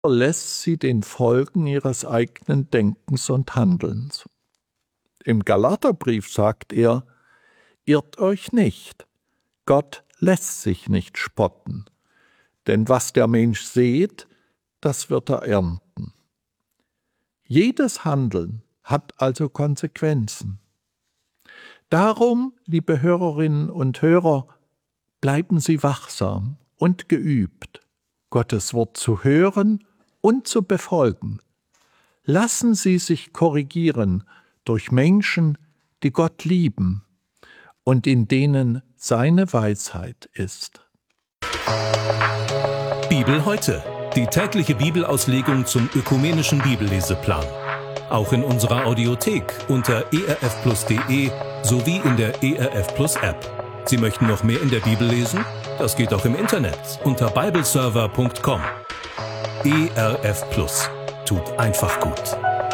lässt sie den Folgen ihres eigenen Denkens und Handelns. Im Galaterbrief sagt er: Irrt euch nicht, Gott lässt sich nicht spotten, denn was der Mensch sät, das wird er ernten. Jedes Handeln hat also Konsequenzen. Darum, liebe Hörerinnen und Hörer, bleiben Sie wachsam und geübt, Gottes Wort zu hören und zu befolgen. Lassen Sie sich korrigieren durch Menschen, die Gott lieben und in denen seine Weisheit ist. Bibel heute, die tägliche Bibelauslegung zum ökumenischen Bibelleseplan. Auch in unserer Audiothek unter erfplus.de sowie in der ERF Plus App. Sie möchten noch mehr in der Bibel lesen? Das geht auch im Internet unter bibleserver.com. ERF Plus tut einfach gut.